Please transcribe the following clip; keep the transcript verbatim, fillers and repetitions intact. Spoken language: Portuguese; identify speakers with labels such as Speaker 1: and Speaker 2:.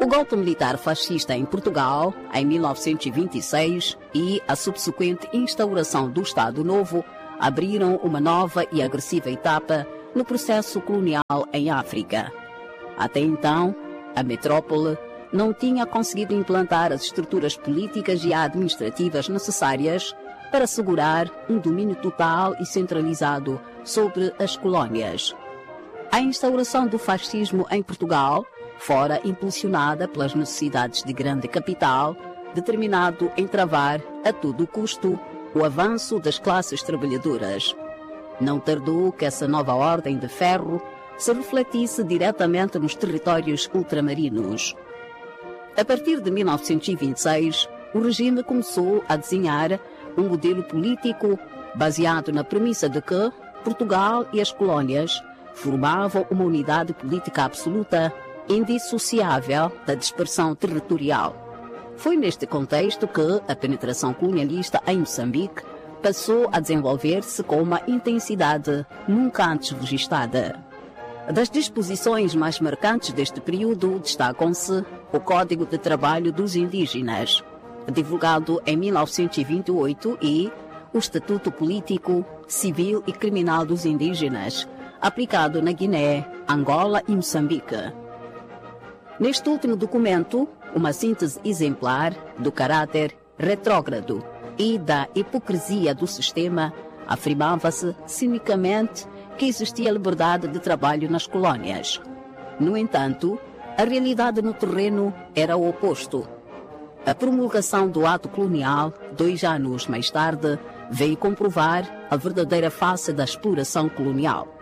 Speaker 1: O golpe militar fascista em Portugal, em mil novecentos e vinte e seis, e a subsequente instauração do Estado Novo abriram uma nova e agressiva etapa no processo colonial em África. Até então, a metrópole não tinha conseguido implantar as estruturas políticas e administrativas necessárias para assegurar um domínio total e centralizado sobre as colónias. A instauração do fascismo em Portugal fora impulsionada pelas necessidades de grande capital, determinado em travar a todo custo o avanço das classes trabalhadoras. Não tardou que essa nova ordem de ferro se refletisse diretamente nos territórios ultramarinos. A partir de mil novecentos e vinte e seis, o regime começou a desenhar um modelo político baseado na premissa de que Portugal e as colónias formavam uma unidade política absoluta, indissociável da dispersão territorial. Foi neste contexto que a penetração colonialista em Moçambique passou a desenvolver-se com uma intensidade nunca antes registada. Das disposições mais marcantes deste período destacam-se o Código de Trabalho dos Indígenas, divulgado em mil novecentos e vinte e oito, e o Estatuto Político, Civil e Criminal dos Indígenas, aplicado na Guiné, Angola e Moçambique. Neste último documento, uma síntese exemplar do caráter retrógrado e da hipocrisia do sistema, afirmava-se cinicamente que existia liberdade de trabalho nas colónias. No entanto, a realidade no terreno era o oposto. A promulgação do ato colonial, dois anos mais tarde, veio comprovar a verdadeira face da exploração colonial.